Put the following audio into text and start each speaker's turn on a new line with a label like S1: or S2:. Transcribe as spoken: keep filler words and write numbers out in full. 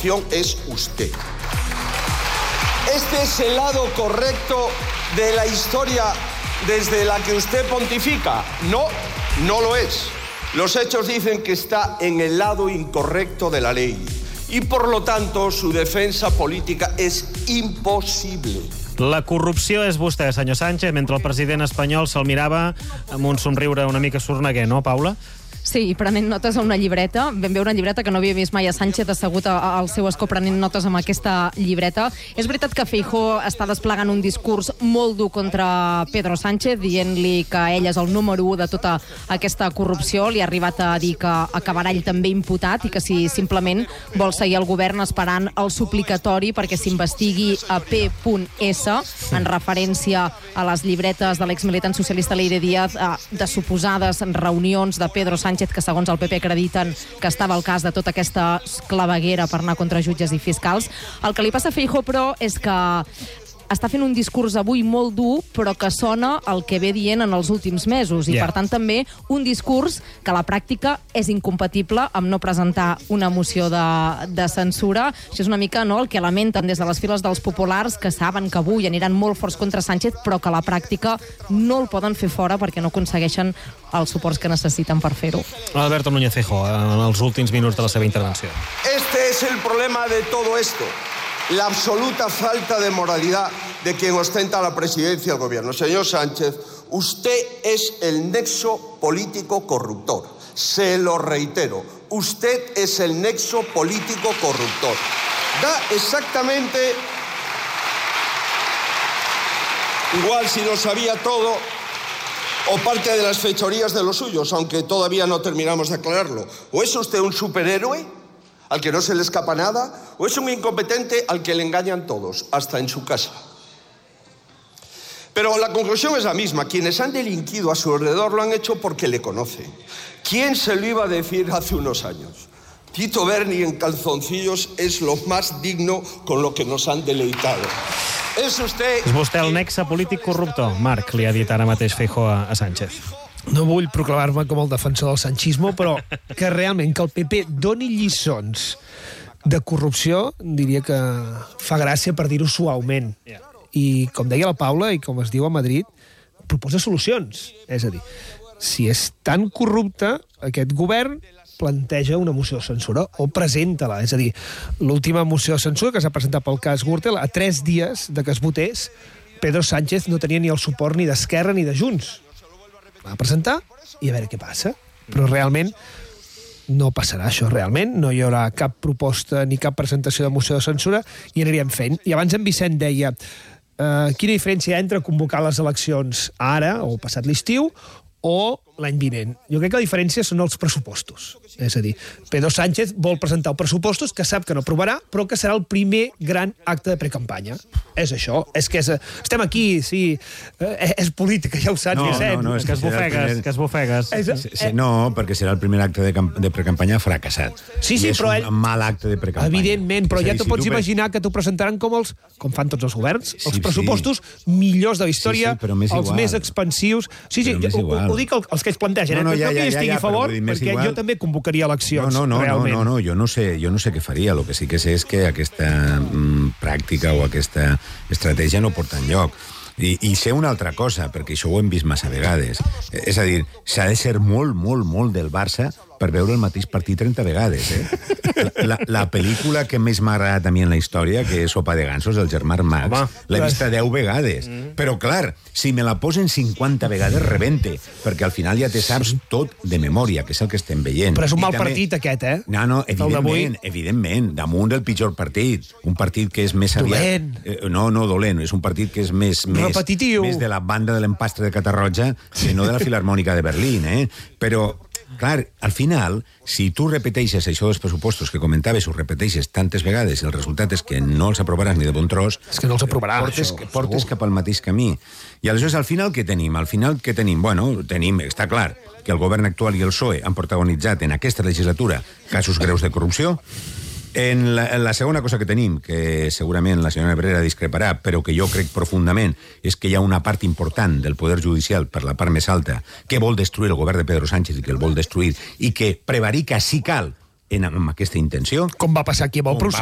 S1: oposición es usted. ¿Este es el lado correcto de la historia desde la que usted pontifica? No, no lo es. Los hechos dicen que está en el lado incorrecto de la ley y, por lo tanto, su defensa política és impossible.
S2: La corrupció és vostè, senyor Sánchez, mentre el president espanyol se'l mirava amb un somriure una mica sorneguer, no, Paula?
S3: Sí, i prenent notes a una llibreta, ben bé una llibreta que no havia vist mai a Sánchez assegut al seu escó prenent notes amb aquesta llibreta. És veritat que Feijóo està desplegant un discurs molt dur contra Pedro Sánchez, dient-li que ell és el número u de tota aquesta corrupció. Li ha arribat a dir que acabarà ell també imputat i que si simplement vol seguir el govern esperant el suplicatori perquè s'investigui a P S, en referència a les llibretes de l'exmilitant socialista Leire Díaz, de suposades reunions de Pedro Sánchez que, segons el P P, acrediten que estava al cas de tota aquesta claveguera per anar contra jutges i fiscals. El que li passa a Feijóo, però, és que està fent un discurs avui molt dur, però que sona el que ve dient en els últims mesos. I, yeah. per tant, també un discurs que a la pràctica és incompatible amb no presentar una moció de, de censura. Això és una mica, no, el que lamenten des de les files dels populars, que saben que avui aniran molt forts contra Sánchez, però que a la pràctica no el poden fer fora perquè no aconsegueixen els suports que necessiten per fer-ho.
S2: Alberto Núñez Feijóo, en els últims minuts de la seva intervenció.
S1: Este es el problema de todo esto. La absoluta falta de moralidad de quien ostenta la presidencia del gobierno. Señor Sánchez, usted es el nexo político corruptor. Se lo reitero, usted es el nexo político corruptor. Da exactamente igual si lo sabía todo o parte de las fechorías de los suyos, aunque todavía no terminamos de aclararlo. ¿O es usted un superhéroe al que no se le escapa nada, o es un incompetente al que le engañan todos, hasta en su casa? Pero la conclusión es la misma. Quienes han delinquido a su alrededor lo han hecho porque le conocen. ¿Quién se lo iba a decir hace unos años? Tito Berni en calzoncillos es lo más digno con lo que nos han deleitado. És vostè...
S2: És vostè el nexe polític corruptor, Marc, li ha dit ara mateix Feijóo a, a Sánchez.
S4: No vull proclamar-me com el defensor del sanchismo, però que realment que el P P doni lliçons de corrupció, diria que fa gràcia, per dir-ho suaument. I, com deia la Paula, i com es diu a Madrid, proposa solucions. És a dir, si és tan corrupte, aquest govern planteja una moció de censura o presenta-la. És a dir, l'última moció de censura que s'ha presentat pel cas Gürtel, a tres dies de que es votés, Pedro Sánchez no tenia ni el suport ni d'Esquerra ni de Junts. Va presentar i a veure què passa. Però realment no passarà això, realment. No hi haurà cap proposta ni cap presentació de moció de censura i aniríem fent. I abans en Vicent deia eh, quina diferència hi ha entre convocar les eleccions ara o passat l'estiu o l'any vinent. Jo crec que la diferència són els pressupostos. És a dir, Pedro Sánchez vol presentar els pressupostos que sap que no aprovarà, però que serà el primer gran acte de precampanya. És això. És que és, estem aquí, sí, eh, és política, ja ho saps,
S5: no,
S4: Vicent.
S5: No, no, és
S2: que, que es bofegues, primer... que es bofegues.
S4: És,
S5: sí, sí, no, perquè serà el primer acte de, de precampanya fracassat.
S4: Sí, sí,
S5: I és
S4: però
S5: un
S4: ell...
S5: mal acte de precampanya.
S4: Evidentment, però
S5: dir,
S4: ja t'ho
S5: si
S4: pots
S5: tu
S4: imaginar que t'ho presentaran com els, com fan tots els governs,
S5: sí,
S4: els pressupostos sí. millors de la història,
S5: sí, sí, més
S4: els
S5: igual.
S4: més expansius. Sí, sí, ho, ho dic els que ells plantegen,
S5: no, no,
S4: eh?
S5: ja,
S4: no que
S5: ja,
S4: jo estigui
S5: ja, ja,
S4: a favor,
S5: dir,
S4: perquè
S5: igual.
S4: jo també convocaria eleccions,
S5: no, no, no,
S4: realment.
S5: No, no, no, jo no sé, jo no sé què faria. El que sí que sé és que aquesta mm, pràctica o aquesta estratègia no porta enlloc. I, I sé una altra cosa, perquè això ho hem vist massa vegades. És a dir, s'ha de ser molt, molt, molt del Barça per veure el mateix partit trenta vegades, eh? La, la pel·lícula que més m'ha agradat a mi en la història, que és Sopa de gansos, del Germà Marx, l'he vista deu vegades. Mm. Però, clar, si me la posen cinquanta vegades, rebente, perquè al final ja te saps tot de memòria, que és el que estem veient.
S4: Però és un
S5: I
S4: mal
S5: també...
S4: partit, aquest, eh?
S5: No, no, evidentment, evidentment, damunt del pitjor partit. Un partit que és més aviat...
S4: Dolent.
S5: Eh, no, no, dolent, és un partit que és més... més
S4: repetitiu.
S5: Més de la banda de l'empastre de Catarroja que no de la Filarmònica de Berlín, eh? Però... clar, al final, si tu repeteixes això dels pressupostos que comentaves, ho repeteixes tantes vegades i el resultat és que no els aprovaràs ni de bon tros...
S4: És que no els aprovarà,
S5: portes,
S4: això.
S5: Portes cap al mateix camí. I aleshores, al final, què tenim? Al final, què tenim? Bueno, tenim, està clar, que el govern actual i el P S O E han protagonitzat en aquesta legislatura casos greus de corrupció. En la, en la segona cosa que tenim, que segurament la senyora Herrera discreparà, però que jo crec profundament, és que hi ha una part important del poder judicial, per la part més alta, que vol destruir el govern de Pedro Sánchez i que el vol destruir, i que prevarica, si cal, en, amb aquesta intenció.
S4: Com va passar aquí amb el
S5: Com
S4: procés.